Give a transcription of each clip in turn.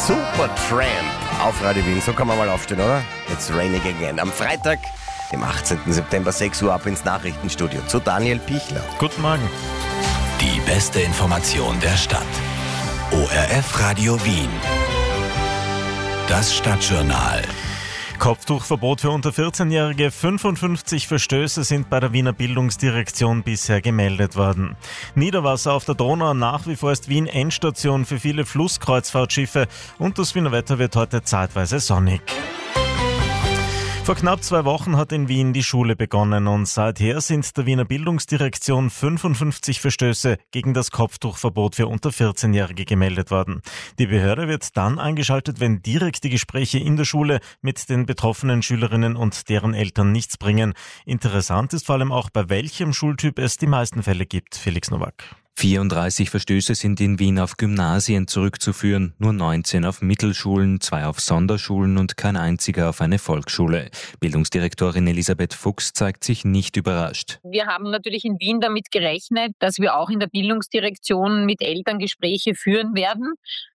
Supertramp auf Radio Wien. So kann man mal aufstehen, oder? It's raining again. Am Freitag, dem 18. September, 6 Uhr ab ins Nachrichtenstudio zu Daniel Pichler. Guten Morgen. Die beste Information der Stadt. ORF Radio Wien. Das Stadtjournal. Kopftuchverbot für unter 14-Jährige. 55 Verstöße sind bei der Wiener Bildungsdirektion bisher gemeldet worden. Niederwasser auf der Donau. Nach wie vor ist Wien Endstation für viele Flusskreuzfahrtschiffe und das Wiener Wetter wird heute zeitweise sonnig. Vor knapp 2 Wochen hat in Wien die Schule begonnen und seither sind der Wiener Bildungsdirektion 55 Verstöße gegen das Kopftuchverbot für unter 14-Jährige gemeldet worden. Die Behörde wird dann eingeschaltet, wenn direkt die Gespräche in der Schule mit den betroffenen Schülerinnen und deren Eltern nichts bringen. Interessant ist vor allem auch, bei welchem Schultyp es die meisten Fälle gibt. Felix Nowak. 34 Verstöße sind in Wien auf Gymnasien zurückzuführen, nur 19 auf Mittelschulen, 2 auf Sonderschulen und kein einziger auf eine Volksschule. Bildungsdirektorin Elisabeth Fuchs zeigt sich nicht überrascht. Wir haben natürlich in Wien damit gerechnet, dass wir auch in der Bildungsdirektion mit Eltern Gespräche führen werden.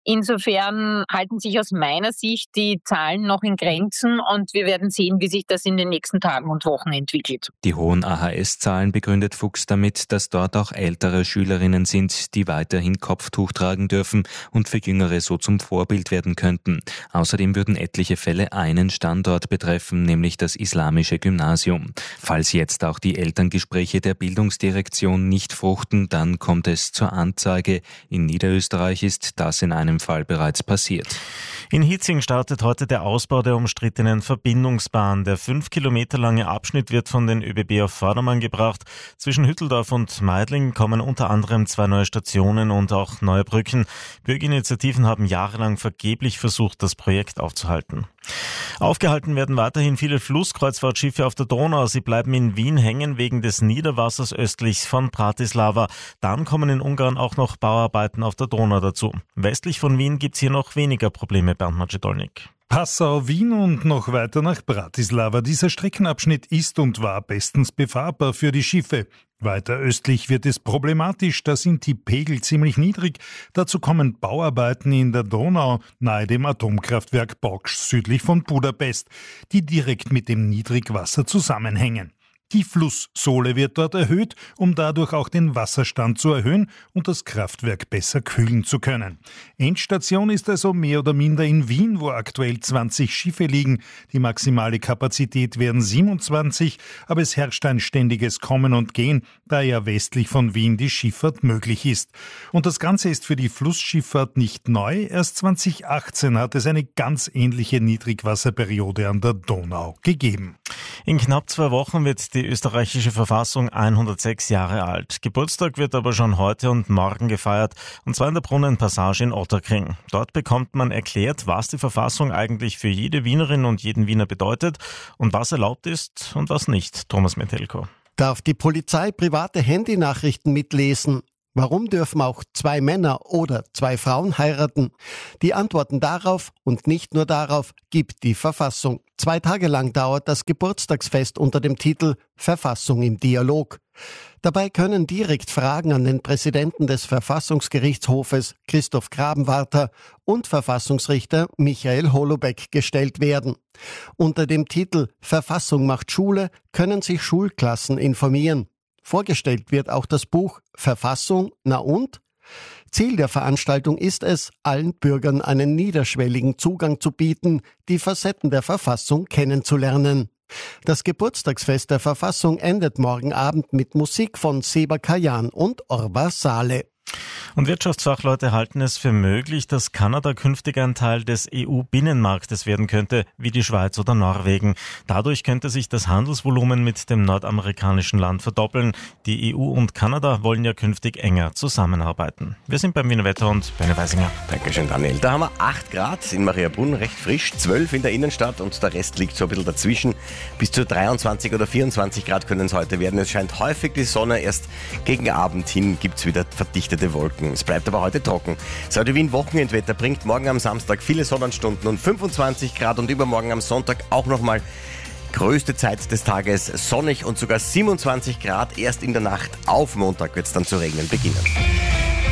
Insofern halten sich aus meiner Sicht die Zahlen noch in Grenzen und wir werden sehen, wie sich das in den nächsten Tagen und Wochen entwickelt. Die hohen AHS-Zahlen begründet Fuchs damit, dass dort auch ältere Schülerinnen sind, die weiterhin Kopftuch tragen dürfen und für Jüngere so zum Vorbild werden könnten. Außerdem würden etliche Fälle einen Standort betreffen, nämlich das islamische Gymnasium. Falls jetzt auch die Elterngespräche der Bildungsdirektion nicht fruchten, dann kommt es zur Anzeige. In Niederösterreich ist das in einem Fall bereits passiert. In Hitzing startet heute der Ausbau der umstrittenen Verbindungsbahn. Der 5 Kilometer lange Abschnitt wird von den ÖBB auf Vordermann gebracht. Zwischen Hütteldorf und Meidling kommen unter anderem 2 neue Stationen und auch neue Brücken. Bürgerinitiativen haben jahrelang vergeblich versucht, das Projekt aufzuhalten. Aufgehalten werden weiterhin viele Flusskreuzfahrtschiffe auf der Donau. Sie bleiben in Wien hängen wegen des Niederwassers östlich von Bratislava. Dann kommen in Ungarn auch noch Bauarbeiten auf der Donau dazu. Westlich von Wien gibt's hier noch weniger Probleme, Bernd Macedolnik. Passau, Wien und noch weiter nach Bratislava. Dieser Streckenabschnitt ist und war bestens befahrbar für die Schiffe. Weiter östlich wird es problematisch, da sind die Pegel ziemlich niedrig. Dazu kommen Bauarbeiten in der Donau nahe dem Atomkraftwerk Boksch südlich von Budapest, die direkt mit dem Niedrigwasser zusammenhängen. Die Flusssohle wird dort erhöht, um dadurch auch den Wasserstand zu erhöhen und das Kraftwerk besser kühlen zu können. Endstation ist also mehr oder minder in Wien, wo aktuell 20 Schiffe liegen. Die maximale Kapazität wären 27, aber es herrscht ein ständiges Kommen und Gehen, da ja westlich von Wien die Schifffahrt möglich ist. Und das Ganze ist für die Flussschifffahrt nicht neu. Erst 2018 hat es eine ganz ähnliche Niedrigwasserperiode an der Donau gegeben. In knapp 2 Wochen wird die österreichische Verfassung 106 Jahre alt. Geburtstag wird aber schon heute und morgen gefeiert, und zwar in der Brunnenpassage in Otterkring. Dort bekommt man erklärt, was die Verfassung eigentlich für jede Wienerin und jeden Wiener bedeutet und was erlaubt ist und was nicht. Thomas Metelko. Darf die Polizei private Handynachrichten mitlesen? Warum dürfen auch 2 Männer oder 2 Frauen heiraten? Die Antworten darauf und nicht nur darauf gibt die Verfassung. 2 Tage lang dauert das Geburtstagsfest unter dem Titel Verfassung im Dialog. Dabei können direkt Fragen an den Präsidenten des Verfassungsgerichtshofes Christoph Grabenwarter und Verfassungsrichter Michael Holobeck gestellt werden. Unter dem Titel Verfassung macht Schule können sich Schulklassen informieren. Vorgestellt wird auch das Buch Verfassung, na und? Ziel der Veranstaltung ist es, allen Bürgern einen niederschwelligen Zugang zu bieten, die Facetten der Verfassung kennenzulernen. Das Geburtstagsfest der Verfassung endet morgen Abend mit Musik von Seba Kajan und Orvar Saleh. Und Wirtschaftsfachleute halten es für möglich, dass Kanada künftig ein Teil des EU-Binnenmarktes werden könnte, wie die Schweiz oder Norwegen. Dadurch könnte sich das Handelsvolumen mit dem nordamerikanischen Land verdoppeln. Die EU und Kanada wollen ja künftig enger zusammenarbeiten. Wir sind beim Wiener Wetter und Benny Weisinger. Dankeschön, Daniel. Da haben wir 8 Grad in Mariabrunn, recht frisch, 12 in der Innenstadt und der Rest liegt so ein bisschen dazwischen. Bis zu 23 oder 24 Grad können es heute werden. Es scheint häufig die Sonne, erst gegen Abend hin gibt es wieder verdichtete Wolken. Es bleibt aber heute trocken. Radio Wien Wochenendwetter bringt morgen am Samstag viele Sonnenstunden und 25 Grad und übermorgen am Sonntag auch nochmal größte Zeit des Tages sonnig und sogar 27 Grad. Erst in der Nacht auf Montag wird es dann zu regnen beginnen.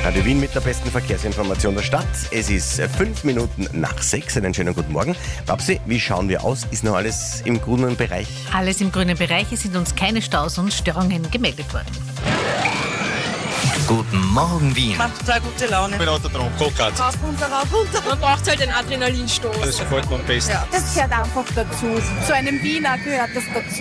Radio Wien mit der besten Verkehrsinformation der Stadt. Es ist 5 Minuten nach 6. Einen schönen guten Morgen. Babsi, wie schauen wir aus? Ist noch alles im grünen Bereich? Alles im grünen Bereich. Es sind uns keine Staus und Störungen gemeldet worden. Guten Morgen, Wien. Macht total gute Laune. Mit Autodrom, Go-Kart. Rauf, runter. Man braucht halt den Adrenalinstoß. Das gefällt mir am besten. Ja. Das gehört einfach dazu. Zu einem Wiener gehört das dazu.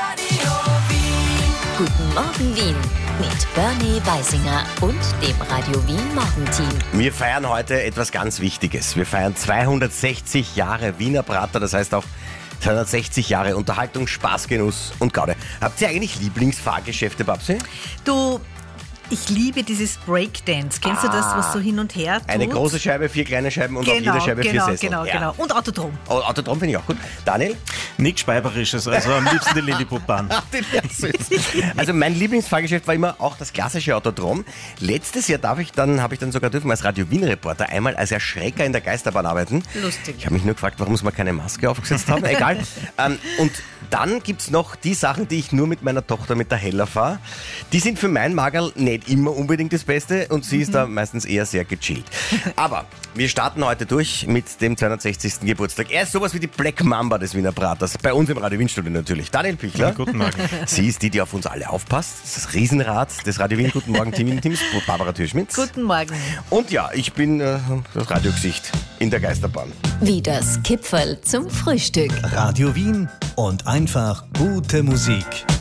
Guten Morgen, Wien. Mit Bernie Weisinger und dem Radio Wien Morgenteam. Wir feiern heute etwas ganz Wichtiges. Wir feiern 260 Jahre Wiener Prater, das heißt auch 260 Jahre Unterhaltung, Spaß, Genuss und Gaude. Habt ihr eigentlich Lieblingsfahrgeschäfte, Babsi? Ich liebe dieses Breakdance. Kennst du das, was so hin und her tut? Eine große Scheibe, 4 kleine Scheiben und auf jeder Scheibe 4 Sessel. Genau. Und Autodrom. Autodrom finde ich auch gut. Daniel? Nichts Speiberisches, also am liebsten die Lilliputbahn. Also mein Lieblingsfahrgeschäft war immer auch das klassische Autodrom. Letztes Jahr habe ich dann sogar dürfen als Radio Wien Reporter einmal als Erschrecker in der Geisterbahn arbeiten. Lustig. Ich habe mich nur gefragt, warum sie mir keine Maske aufgesetzt haben. Egal. Und dann gibt es noch die Sachen, die ich nur mit meiner Tochter, mit der Hella fahre. Die sind für mein Magerl nicht immer unbedingt das Beste und sie ist da meistens eher sehr gechillt. Aber wir starten heute durch mit dem 260. Geburtstag. Er ist sowas wie die Black Mamba des Wiener Praters. Bei uns im Radio Wien Studio natürlich. Daniel Pichler. Ja, guten Morgen. Sie ist die auf uns alle aufpasst. Das Riesenrad des Radio Wien. Guten Morgen, Teams. Barbara Türschmitz. Guten Morgen. Und ja, ich bin das Radiogesicht in der Geisterbahn. Wie das Kipferl zum Frühstück. Radio Wien und einfach gute Musik.